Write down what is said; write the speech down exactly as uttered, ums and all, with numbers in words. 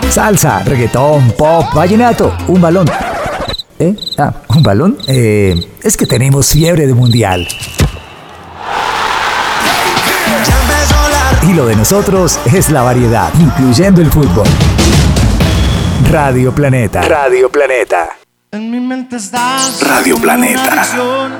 Salsa, reggaetón, pop, vallenato, un balón. ¿Eh? Ah, ¿un balón? Eh, es que tenemos fiebre de mundial. Y lo de nosotros es la variedad, incluyendo el fútbol. Radio Planeta. Radio Planeta. En mi mente estás Radio Planeta.